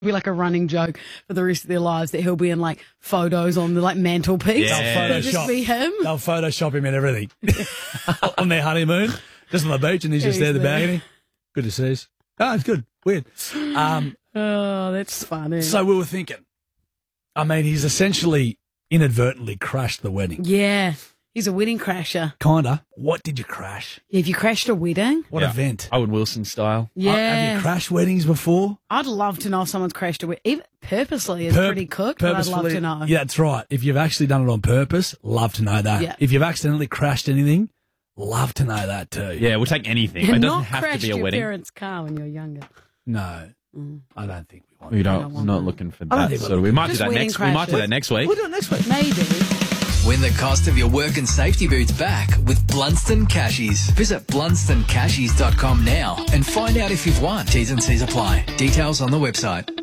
be like a running joke for the rest of their lives that he'll be in like photos on the like mantelpiece. Yeah. It'll just be him. They'll Photoshop him and everything on their honeymoon, just on the beach, and he's just there in the balcony. Good to see us. Oh, it's good. Weird. Oh, that's funny. So we were thinking, I mean, he's essentially inadvertently crashed the wedding. Yeah. He's a wedding crasher. Kinda. What did you crash? Yeah, have you crashed a wedding? What event? Owen Wilson style. Yeah. Have you crashed weddings before? I'd love to know if someone's crashed a wedding. Even purposely is pretty cooked, but I'd love to know. Yeah, that's right. If you've actually done it on purpose, love to know that. Yeah. If you've accidentally crashed anything, love to know that too. Yeah, we'll take anything. It And doesn't not have to crashed be a your wedding. parents' car when you were younger. No, I don't think we want We that. don't. We're not looking for I don't that think sort of. We might do Just that wedding next. We might do that next week. We'll do it next week. Maybe. Win the cost of your work and safety boots back with Blunston Cashies. Visit blunstoncashies.com now and find out if you've won. T's and C's apply. Details on the website.